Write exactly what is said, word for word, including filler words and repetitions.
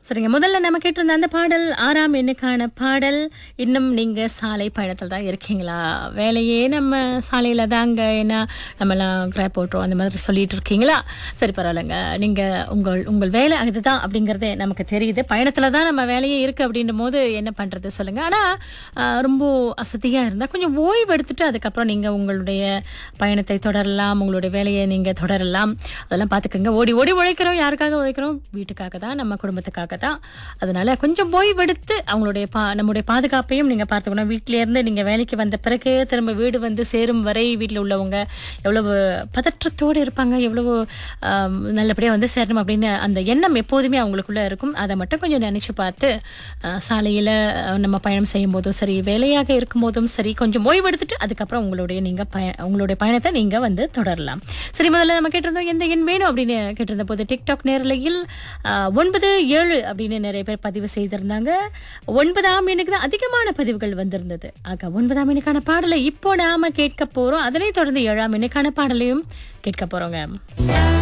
சரிங்க, முதல்ல நம்ம கேட்டிருந்த அந்த பாடல் ஆறாம் எண்ணுக்கான பாடல். இன்னும் நீங்க சாலை பயணத்தில் தான் இருக்கீங்களா? வேலையே நம்ம சாலையில தாங்க, ஏன்னா நம்மலாம் கிராப் ஓட்டுறோம் அந்த மாதிரி சொல்லிட்டு இருக்கீங்களா? சரி, பரவாயில்லைங்க. நீங்க உங்கள் உங்கள் வேலை அதுதான் அப்படிங்கறது நமக்கு தெரியுது. பயணத்துல தான் நம்ம வேலையே இருக்கு அப்படின்னும் போது என்ன பண்றது சொல்லுங்க. ஆனா ஆஹ், ரொம்ப அசதியா இருந்தா கொஞ்சம் ஓய்வு எடுத்துட்டு அதுக்கப்புறம் நீங்க உங்களுடைய பயணத்தை தொடரலாம், உங்களுடைய வேலையை நீங்க தொடரலாம். அதெல்லாம் பார்த்துக்கோங்க. ஓடி ஓடி உழைக்கிறோம், யாருக்காக உழைக்கிறோம்? வீட்டுக்காக தான், நம்ம குடும்பத்துக்காக தான். அதனால கொஞ்சம் ஓய்வெடுத்து அவங்களுடைய பா நம்முடைய பாதுகாப்பையும் நீங்க பார்த்துக்கணும். வீட்டில இருந்து நீங்க வேலைக்கு வந்த பிறகு திரும்ப வீடு வந்து சேரும் வரை வீட்டில் உள்ளவங்க எவ்வளவு பதற்றத்தோடு இருப்பாங்க, எவ்வளவு ஆம், நல்லபடியா வந்து சேரணும் அப்படின்னு அந்த எண்ணம் எப்போதுமே அவங்களுக்குள்ள இருக்கும். அதை மட்டும் கொஞ்சம் நினைச்சு பார்த்து அஹ், சாலையில அஹ், நம்ம பயணம் செய்யும் போதும் சரி, வேலையாக இருக்கும் போதும் சரி, கொஞ்சம் ஓய்வெடுத்துட்டு அதுக்கப்புறம் உங்களுடைய நீங்க பய உங்களுடைய பயணத்தை நீங்க வந்து தொடரலாம். சரி, முதல்ல நம்ம கேட்டிருந்தோம் எந்த எண் வேணும் அப்படின்னு கேட்டிருந்த போது டிக்டாக் நேரலையில் ஆஹ், ஒன்பது ஏழு அப்படின்னு நிறைய பேர் பதிவு செய்திருந்தாங்க. ஒன்பதாம் எண்ணுக்கு தான் அதிகமான பதிவுகள் வந்திருந்தது. ஆக ஒன்பதாம் எண்ணுக்கான பாடலை இப்போ நாம கேட்க போறோம். அதனைத் தொடர்ந்து ஏழாம் எண்ணுக்கான பாடலையும் கேட்க போறோங்க.